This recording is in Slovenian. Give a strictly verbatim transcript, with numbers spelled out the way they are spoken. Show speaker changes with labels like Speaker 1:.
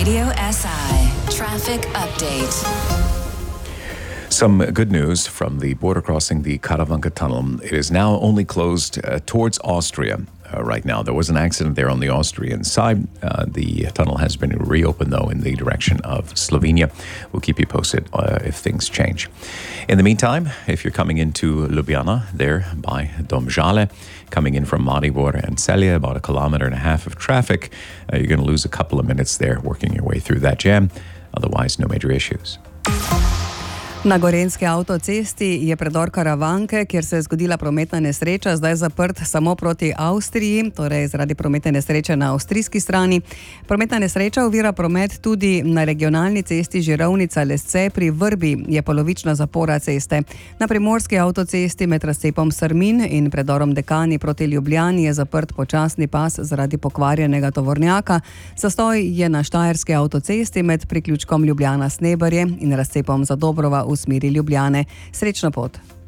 Speaker 1: Radio S I Traffic Update.
Speaker 2: Some good news from the border crossing the Karavanka Tunnel. It is now only closed uh, towards Austria uh, right now. There was an accident there on the Austrian side. Uh, the tunnel has been reopened, though, in the direction of Slovenia. We'll keep you posted uh, if things change. In the meantime, if you're coming into Ljubljana, there by Domžale, coming in from Maribor and Celje, about a kilometer and a half of traffic, uh, you're going to lose a couple of minutes there working your way through that jam. Otherwise, no major issues.
Speaker 3: Na gorenjski avtocesti je predor Karavanke, kjer se je zgodila prometna nesreča, zdaj zaprt samo proti Avstriji, torej zaradi prometne nesreče na avstrijski strani. Prometna nesreča ovira promet tudi na regionalni cesti Žirovnica-Lesce pri Vrbi, je polovična zapora ceste. Na primorski avtocesti med razcepom Srmin in predorom Dekani proti Ljubljani je zaprt počasni pas zaradi pokvarjenega tovornjaka. Zastoj je na štajerski avtocesti med priključkom Ljubljana-Sneberje in razcepom Zadobrova v smeri Ljubljane. Srečno pot!